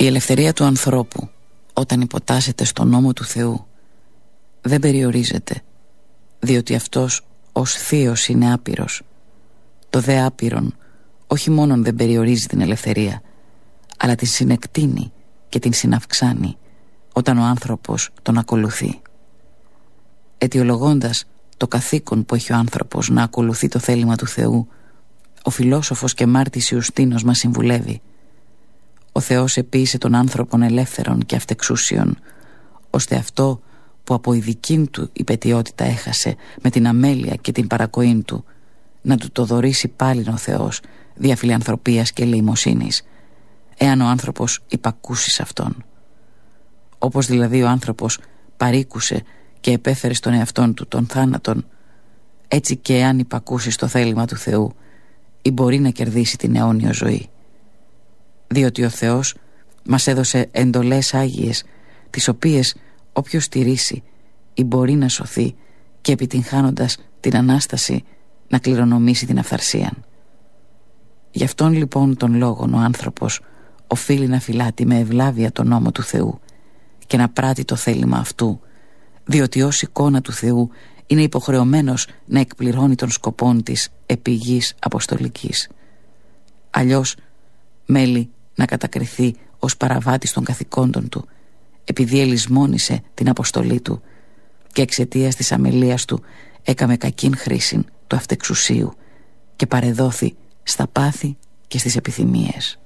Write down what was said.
Η ελευθερία του ανθρώπου, όταν υποτάσσεται στον νόμο του Θεού, δεν περιορίζεται, διότι αυτός ως θείος είναι άπειρος. Το δε άπειρον όχι μόνον δεν περιορίζει την ελευθερία, αλλά την συνεκτείνει και την συναυξάνει όταν ο άνθρωπος τον ακολουθεί. Αιτιολογώντας το καθήκον που έχει ο άνθρωπος να ακολουθεί το θέλημα του Θεού, ο φιλόσοφος και μάρτης Ιουστίνος μας συμβουλεύει: ο Θεός επίησε τον άνθρωπον ελεύθερον και αυτεξούσιον, ώστε αυτό που από η δική του υπαιτιότητα έχασε με την αμέλεια και την παρακοήν του, να του το δωρήσει πάλιν ο Θεός δια φιλανθρωπίας και ελεημοσύνης, εάν ο άνθρωπος υπακούσει σε αυτόν. Όπως δηλαδή ο άνθρωπος παρήκουσε και επέφερε στον εαυτόν του τον θάνατον, έτσι και εάν υπακούσει στο θέλημα του Θεού, ή μπορεί να κερδίσει την αιώνιο ζωή. Διότι ο Θεός μας έδωσε εντολές άγιες, τις οποίες όποιος τηρήσει ή μπορεί να σωθεί και επιτυγχάνοντας την Ανάσταση να κληρονομήσει την αυθαρσίαν. Γι' αυτόν λοιπόν τον λόγον ο άνθρωπος οφείλει να φυλάτει με ευλάβεια τον νόμο του Θεού και να πράττει το θέλημα αυτού, διότι ως εικόνα του Θεού είναι υποχρεωμένος να εκπληρώνει των σκοπών της επί γης αποστολικής. Αλλιώς μέλει να κατακριθεί ως παραβάτης των καθηκόντων του, επειδή ελισμόνησε την αποστολή του και εξαιτίας της αμελίας του έκαμε κακήν χρήσιν του αυτεξουσίου και παρεδόθη στα πάθη και στις επιθυμίες.